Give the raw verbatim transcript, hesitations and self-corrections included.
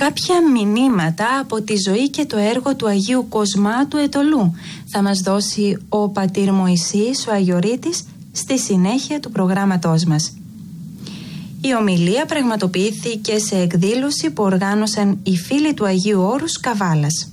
Κάποια μηνύματα από τη ζωή και το έργο του Αγίου Κοσμά του Αιτωλού θα μας δώσει ο πατήρ Μωυσής, ο Αγιορείτης, στη συνέχεια του προγράμματός μας. Η ομιλία πραγματοποιήθηκε σε εκδήλωση που οργάνωσαν οι φίλοι του Αγίου Όρους Καβάλας.